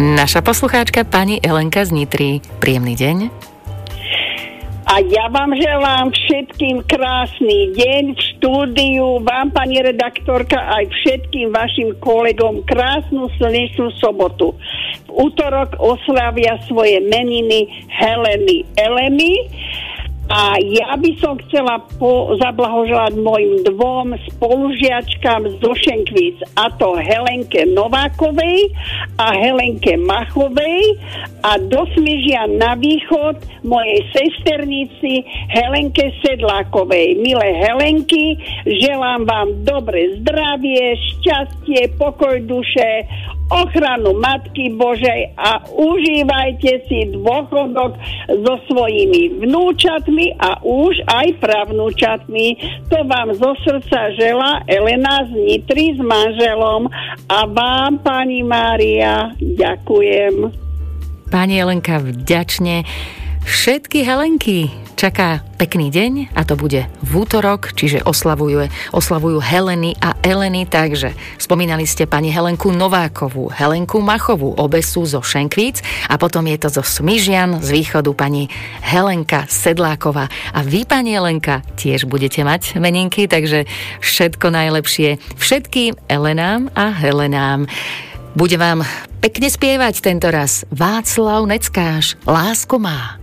Naša poslucháčka pani Elenka z Nitry. Príjemný deň. A ja vám želám všetkým krásny deň v štúdiu, vám, pani redaktorka, aj všetkým vašim kolegom krásnu slnečnú sobotu. V útorok oslavia svoje meniny Eleny. A ja by som chcela zablahoželať mojim dvom spolužiačkám zo Šenkvíc, a to Helenke Novákovej a Helenke Machovej, a do Smižian na východ mojej sesternici Helenke Sedlákovej. Milé Helenky, želám vám dobre zdravie, šťastie, pokoj duše, ochranu Matky Božej a užívajte si dôchodok so svojimi vnúčatmi a už aj pravnúčatmi. To vám zo srdca želá Elena z Nitry s manželom a vám, pani Mária, ďakujem. Pani Elenka, vďačne. Všetky Helenky čaká pekný deň a to bude v útorok, čiže oslavujú Heleny a Eleny, takže spomínali ste pani Helenku Novákovú, Helenku Machovú, obe sú zo Šenkvíc a potom je to zo Smižian z východu pani Helenka Sedláková. A vy, pani Elenka, tiež budete mať meninky, takže všetko najlepšie všetkým Elenám a Helenám. Bude vám pekne spievať tento raz Václav Neckáš, Lásko má.